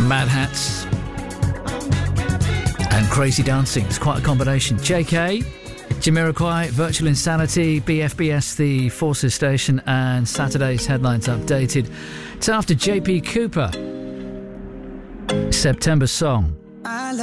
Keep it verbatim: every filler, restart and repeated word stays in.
Mad Hats and Crazy Dancing. It's quite a combination. J K, Jamiroquai, Virtual Insanity, B F B S, the Forces Station, and Saturday's headlines updated. It's after J P Cooper, September Song.